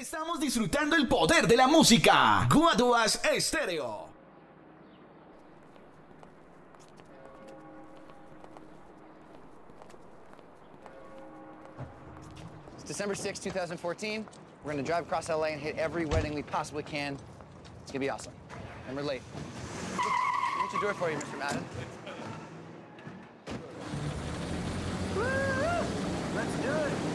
Estamos disfrutando el poder de la música. Guaduas Estéreo. It's December 6, 2014. We're gonna drive across LA and hit every wedding we possibly can. It's gonna be awesome. And we're late. What you do it for you, Mr. Madden? Woo! Let's do it.